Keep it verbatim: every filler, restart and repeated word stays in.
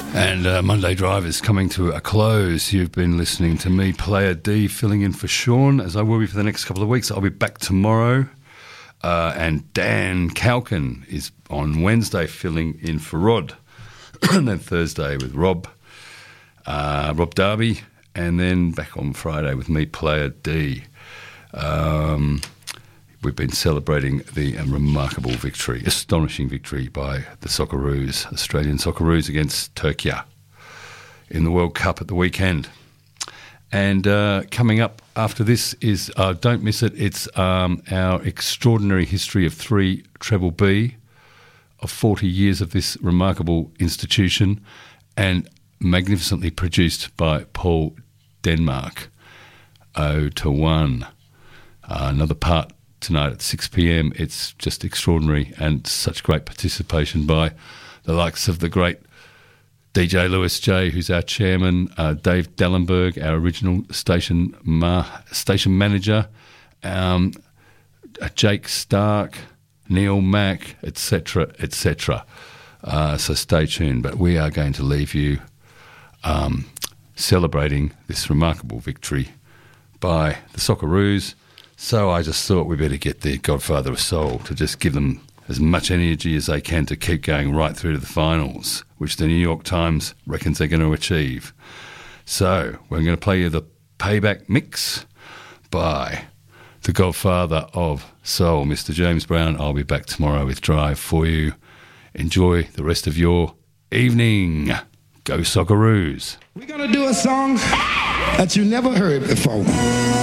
And uh, Monday Drive is coming to a close. You've been listening to me, Player D, filling in for Sean, as I will be for the next couple of weeks. I'll be back tomorrow. Uh, and Dan Calkin is on Wednesday filling in for Rod. And then Thursday with Rob, uh, Rob Darby. And then back on Friday with me, Player D. Um... We've been celebrating the um, remarkable victory, astonishing victory by the Socceroos, Australian Socceroos against Turkey in the World Cup at the weekend. And uh, coming up after this is, uh, don't miss it, it's um, our extraordinary history of three treble B, of forty years of this remarkable institution, and magnificently produced by Paul Denmark. Oh to one. Uh, another part tonight at six p.m. It's just extraordinary, and such great participation by the likes of the great D J Lewis J, who's our chairman, uh, Dave Dellenberg, our original station ma- station manager, um, uh, Jake Stark, Neil Mack, et cetera, et cetera. Uh, so stay tuned. But we are going to leave you um, celebrating this remarkable victory by the Socceroos. So I just thought we better get the Godfather of Soul to just give them as much energy as they can to keep going right through to the finals, which the New York Times reckons they're going to achieve. So we're going to play you the Payback Mix by the Godfather of Soul, Mister James Brown. I'll be back tomorrow with Drive for you. Enjoy the rest of your evening. Go Socceroos. We're going to do a song that you never heard before.